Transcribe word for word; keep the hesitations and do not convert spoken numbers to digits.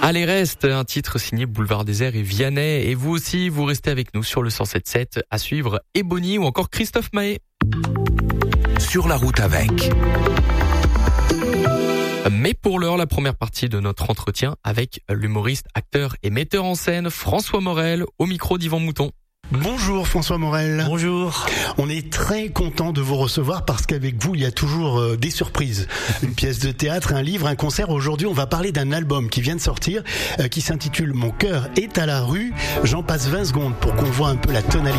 Allez reste, un titre signé Boulevard Désert et Vianney. Et vous aussi, vous restez avec nous sur le cent sept sept. À suivre Ebony ou encore Christophe Maé. Sur la route avec. Mais pour l'heure, la première partie de notre entretien avec l'humoriste, acteur et metteur en scène François Morel au micro d'Yvan Mouton. Bonjour François Morel. Bonjour. On est très content de vous recevoir parce qu'avec vous, il y a toujours euh, des surprises. Une pièce de théâtre, un livre, un concert. Aujourd'hui, on va parler d'un album qui vient de sortir, euh, qui s'intitule Mon cœur est à la rue. J'en passe vingt secondes pour qu'on voit un peu la tonalité